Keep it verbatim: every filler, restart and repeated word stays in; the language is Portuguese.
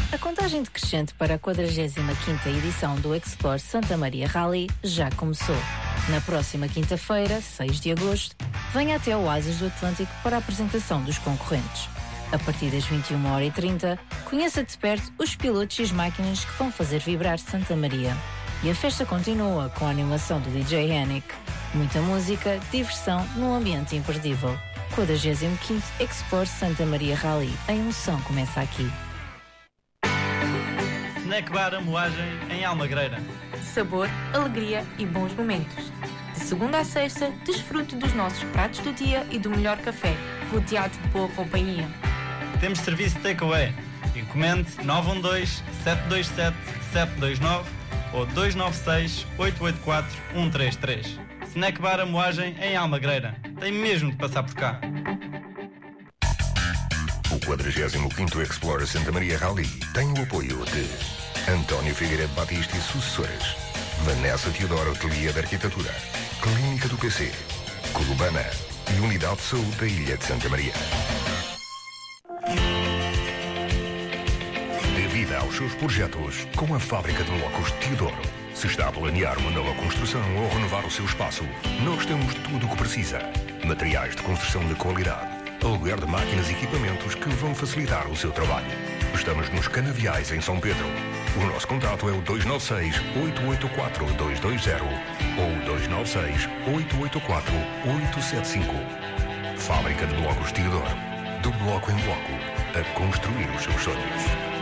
A contagem decrescente para a quadragésima quinta edição do Explore Santa Maria Rally já começou. Na próxima quinta-feira, seis de agosto, venha até ao Oásis do Atlântico para a apresentação dos concorrentes. A partir das vinte e uma horas e trinta, conheça de perto os pilotos e as máquinas que vão fazer vibrar Santa Maria. E a festa continua com a animação do D J Hennick. Muita música, diversão num ambiente imperdível. quadragésimo quinto Explore Santa Maria Rally. A emoção começa aqui. Snack Bar A Moagem em Almagreira. Sabor, alegria e bons momentos. De segunda a sexta, desfrute dos nossos pratos do dia e do melhor café, rodeado de boa companhia. Temos serviço de takeaway. Encomende nove um dois, sete dois sete, sete dois nove ou dois nove seis, oito oito quatro, um três três. Snack Bar A Moagem em Almagreira. Tem mesmo de passar por cá. O quadragésimo quinto Explore Santa Maria Rally tem o apoio de António Figueiredo Batista e sucessores, Vanessa Teodoro Ateliê de Arquitetura, Clínica do P C, Colubana e Unidade de Saúde da Ilha de Santa Maria. Dê vida aos seus projetos com a Fábrica de Blocos Teodoro. Se está a planear uma nova construção ou renovar o seu espaço, nós temos tudo o que precisa. Materiais de construção de qualidade, aluguer de máquinas e equipamentos que vão facilitar o seu trabalho. Estamos nos Canaviais, em São Pedro. O nosso contato é o dois nove seis, oito oito quatro, dois dois zero ou dois nove seis, oito oito quatro, oito sete cinco. Fábrica de Blocos Teodoro. Do bloco em bloco, a construir os seus sonhos.